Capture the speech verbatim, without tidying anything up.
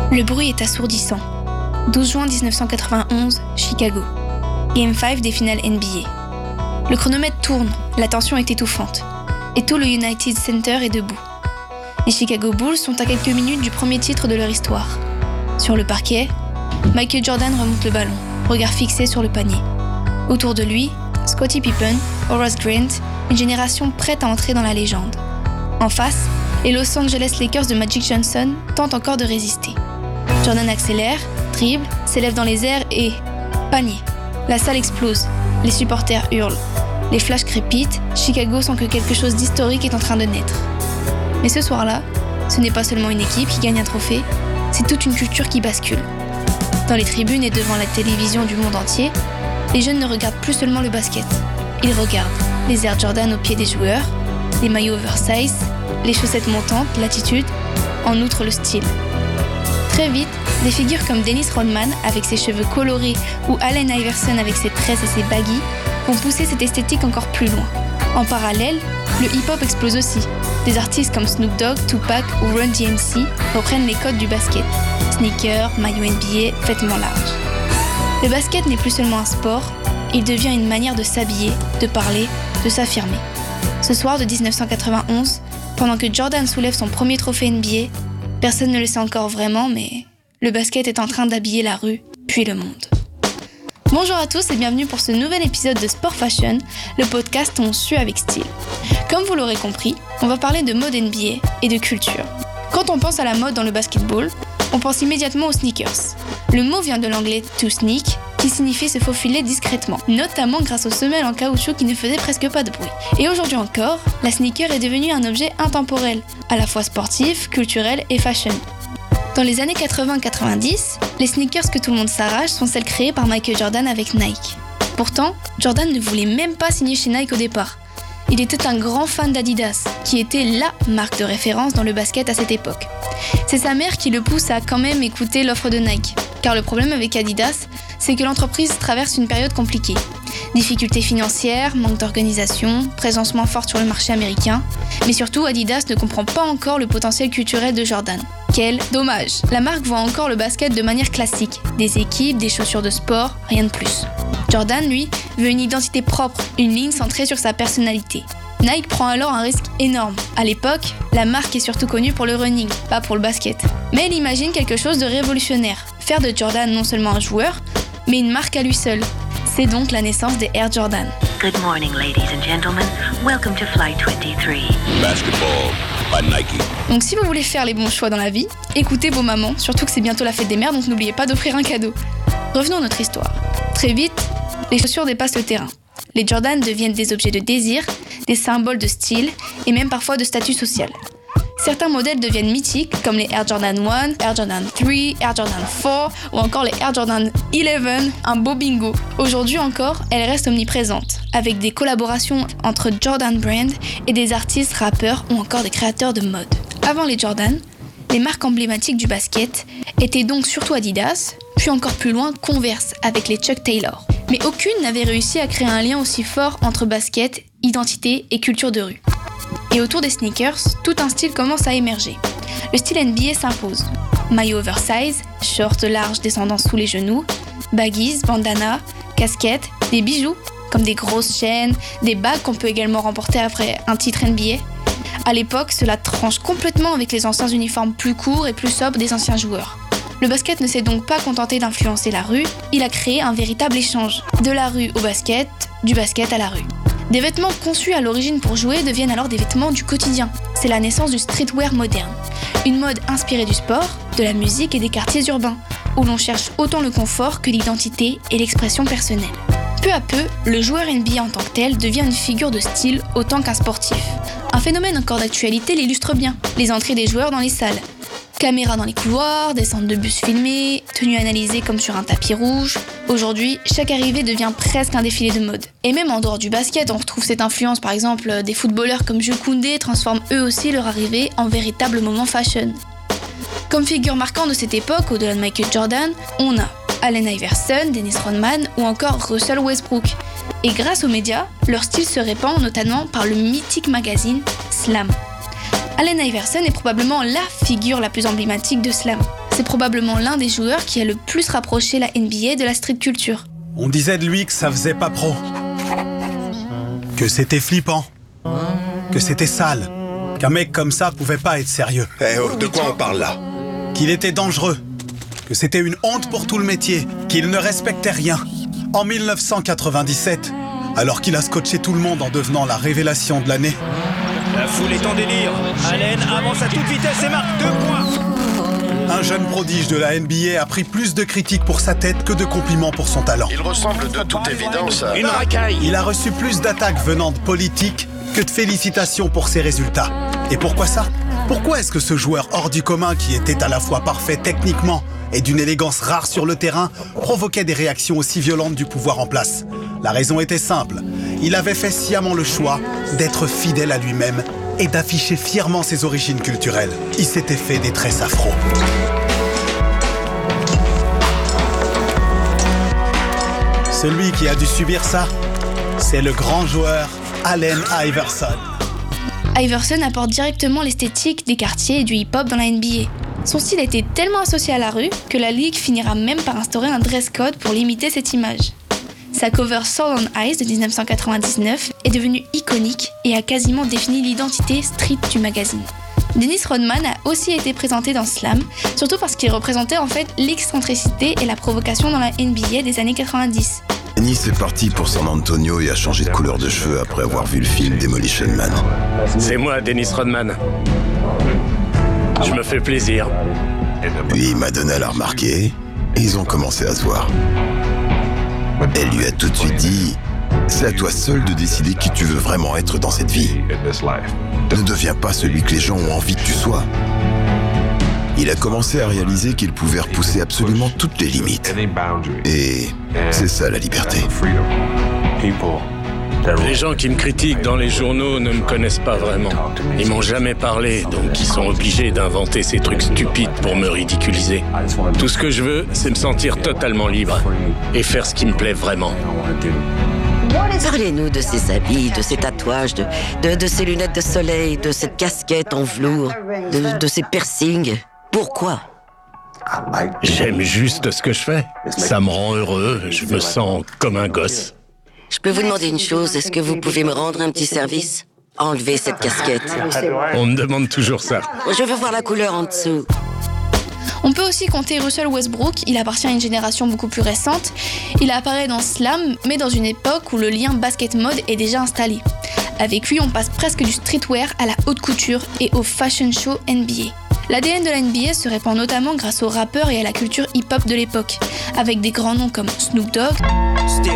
Le bruit est assourdissant. douze juin dix-neuf cent quatre-vingt-onze, Chicago. Game cinq des finales N B A. Le chronomètre tourne, la tension est étouffante. Et tout le United Center est debout. Les Chicago Bulls sont à quelques minutes du premier titre de leur histoire. Sur le parquet, Michael Jordan remonte le ballon, regard fixé sur le panier. Autour de lui, Scottie Pippen, Horace Grant, une génération prête à entrer dans la légende. En face, les Los Angeles Lakers de Magic Johnson tentent encore de résister. Jordan accélère, dribble, s'élève dans les airs et... panier. La salle explose, les supporters hurlent. Les flashs crépitent, Chicago sent que quelque chose d'historique est en train de naître. Mais ce soir-là, ce n'est pas seulement une équipe qui gagne un trophée, c'est toute une culture qui bascule. Dans les tribunes et devant la télévision du monde entier, les jeunes ne regardent plus seulement le basket. Ils regardent les Air Jordan aux pieds des joueurs, les maillots oversize, les chaussettes montantes, l'attitude, en outre le style. Très vite, des figures comme Dennis Rodman avec ses cheveux colorés ou Allen Iverson avec ses tresses et ses baggy vont pousser cette esthétique encore plus loin. En parallèle, le hip-hop explose aussi. Des artistes comme Snoop Dogg, Tupac ou Run D M C reprennent les codes du basket. Sneakers, maillot N B A, vêtements larges. Le basket n'est plus seulement un sport, il devient une manière de s'habiller, de parler, de s'affirmer. Ce soir de dix-neuf cent quatre-vingt-onze, pendant que Jordan soulève son premier trophée N B A, personne ne le sait encore vraiment, mais le basket est en train d'habiller la rue, puis le monde. Bonjour à tous et bienvenue pour ce nouvel épisode de Sport Fashion, le podcast où on sue avec style. Comme vous l'aurez compris, on va parler de mode N B A et de culture. Quand on pense à la mode dans le basketball, on pense immédiatement aux sneakers. Le mot vient de l'anglais to sneak, qui signifie se faufiler discrètement, notamment grâce aux semelles en caoutchouc qui ne faisaient presque pas de bruit. Et aujourd'hui encore, la sneaker est devenue un objet intemporel, à la fois sportif, culturel et fashion. Dans les années quatre-vingts quatre-vingt-dix, les sneakers que tout le monde s'arrache sont celles créées par Michael Jordan avec Nike. Pourtant, Jordan ne voulait même pas signer chez Nike au départ. Il était un grand fan d'Adidas, qui était LA marque de référence dans le basket à cette époque. C'est sa mère qui le pousse à quand même écouter l'offre de Nike, car le problème avec Adidas, c'est que l'entreprise traverse une période compliquée. Difficultés financières, manque d'organisation, présence moins forte sur le marché américain, mais surtout Adidas ne comprend pas encore le potentiel culturel de Jordan. Quel dommage! La marque voit encore le basket de manière classique, des équipes, des chaussures de sport, rien de plus. Jordan, lui, veut une identité propre, une ligne centrée sur sa personnalité. Nike prend alors un risque énorme. À l'époque, la marque est surtout connue pour le running, pas pour le basket. Mais elle imagine quelque chose de révolutionnaire, faire de Jordan non seulement un joueur, mais une marque à lui seul. C'est donc la naissance des Air Jordan. Good morning, ladies and gentlemen. Welcome to Flight vingt-trois. Basketball by Nike. Donc si vous voulez faire les bons choix dans la vie, écoutez vos mamans, surtout que c'est bientôt la fête des mères, donc n'oubliez pas d'offrir un cadeau. Revenons à notre histoire. Très vite, les chaussures dépassent le terrain. Les Jordan deviennent des objets de désir, des symboles de style et même parfois de statut social. Certains modèles deviennent mythiques comme les Air Jordan un, Air Jordan trois, Air Jordan quatre ou encore les Air Jordan onze, un beau bingo. Aujourd'hui encore, elles restent omniprésentes, avec des collaborations entre Jordan Brand et des artistes, rappeurs ou encore des créateurs de mode. Avant les Jordan, les marques emblématiques du basket étaient donc surtout Adidas, puis encore plus loin Converse avec les Chuck Taylor. Mais aucune n'avait réussi à créer un lien aussi fort entre basket, identité et culture de rue. Et autour des sneakers, tout un style commence à émerger. Le style N B A s'impose. Maillot oversize, shorts larges descendant sous les genoux, baggies, bandanas, casquettes, des bijoux, comme des grosses chaînes, des bagues qu'on peut également remporter après un titre N B A. À l'époque, cela tranche complètement avec les anciens uniformes plus courts et plus sobres des anciens joueurs. Le basket ne s'est donc pas contenté d'influencer la rue, il a créé un véritable échange. De la rue au basket, du basket à la rue. Des vêtements conçus à l'origine pour jouer deviennent alors des vêtements du quotidien. C'est la naissance du streetwear moderne. Une mode inspirée du sport, de la musique et des quartiers urbains, où l'on cherche autant le confort que l'identité et l'expression personnelle. Peu à peu, le joueur N B A en tant que tel devient une figure de style autant qu'un sportif. Un phénomène encore d'actualité l'illustre bien, les entrées des joueurs dans les salles. Caméras dans les couloirs, descentes de bus filmées, tenues analysées comme sur un tapis rouge. Aujourd'hui, chaque arrivée devient presque un défilé de mode. Et même en dehors du basket, on retrouve cette influence, par exemple, des footballeurs comme Jules Koundé transforment eux aussi leur arrivée en véritable moment fashion. Comme figure marquante de cette époque, au-delà de Michael Jordan, on a Allen Iverson, Dennis Rodman ou encore Russell Westbrook. Et grâce aux médias, leur style se répand notamment par le mythique magazine Slam. Allen Iverson est probablement la figure la plus emblématique de Slam. C'est probablement l'un des joueurs qui a le plus rapproché la N B A de la street culture. On disait de lui que ça faisait pas pro, que c'était flippant, que c'était sale, qu'un mec comme ça pouvait pas être sérieux. Eh oh, de quoi on parle là? Qu'il était dangereux, que c'était une honte pour tout le métier, qu'il ne respectait rien. En dix-neuf cent quatre-vingt-dix-sept, alors qu'il a scotché tout le monde en devenant la révélation de l'année. La foule est en délire. Allen avance à toute vitesse et marque deux points. Un jeune prodige de la N B A a pris plus de critiques pour sa tête que de compliments pour son talent. Il ressemble de toute évidence à... Une racaille. Il a reçu plus d'attaques venant de politiques que de félicitations pour ses résultats. Et pourquoi ça? Pourquoi est-ce que ce joueur hors du commun, qui était à la fois parfait techniquement et d'une élégance rare sur le terrain, provoquait des réactions aussi violentes du pouvoir en place? La raison était simple. Il avait fait sciemment le choix d'être fidèle à lui-même et d'afficher fièrement ses origines culturelles. Il s'était fait des tresses afro. Celui qui a dû subir ça, c'est le grand joueur Allen Iverson. Iverson apporte directement l'esthétique des quartiers et du hip-hop dans la N B A. Son style était tellement associé à la rue que la ligue finira même par instaurer un dress code pour limiter cette image. Sa cover Soul on Ice de dix-neuf cent quatre-vingt-dix-neuf est devenue iconique et a quasiment défini l'identité street du magazine. Dennis Rodman a aussi été présenté dans Slam, surtout parce qu'il représentait en fait l'excentricité et la provocation dans la N B A des années quatre-vingt-dix. Dennis est parti pour San Antonio et a changé de couleur de cheveux après avoir vu le film Demolition Man. C'est moi, Dennis Rodman. Je me fais plaisir. Puis Madonna l'a remarqué et ils ont commencé à se voir. Elle lui a tout de suite dit « C'est à toi seul de décider qui tu veux vraiment être dans cette vie. Ne deviens pas celui que les gens ont envie que tu sois. » Il a commencé à réaliser qu'il pouvait repousser absolument toutes les limites. Et c'est ça la liberté. Les gens qui me critiquent dans les journaux ne me connaissent pas vraiment. Ils m'ont jamais parlé, donc ils sont obligés d'inventer ces trucs stupides pour me ridiculiser. Tout ce que je veux, c'est me sentir totalement libre et faire ce qui me plaît vraiment. Parlez-nous de ses habits, de ses tatouages, de, de, de ses lunettes de soleil, de cette casquette en velours, de, de ses piercings. Pourquoi? J'aime juste ce que je fais. Ça me rend heureux, je me sens comme un gosse. Je peux vous demander une chose, est-ce que vous pouvez me rendre un petit service? Enlevez cette casquette. On me demande toujours ça. Je veux voir la couleur en dessous. On peut aussi compter Russell Westbrook, il appartient à une génération beaucoup plus récente. Il apparaît dans Slam, mais dans une époque où le lien basket-mode est déjà installé. Avec lui, on passe presque du streetwear à la haute couture et au fashion show N B A. L'A D N de la N B A se répand notamment grâce aux rappeurs et à la culture hip-hop de l'époque, avec des grands noms comme Snoop Dogg,